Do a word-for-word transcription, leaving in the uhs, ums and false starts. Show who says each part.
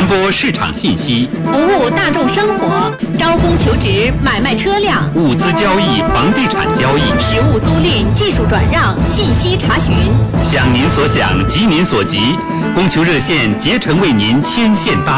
Speaker 1: 传播市场信息，
Speaker 2: 服务大众生活，招工求职，买卖车辆，
Speaker 1: 物资交易、房地产交易，
Speaker 2: 实物租赁、技术转让、信息查询。
Speaker 1: 想您所想，急您所急，供求热线竭诚为您牵线搭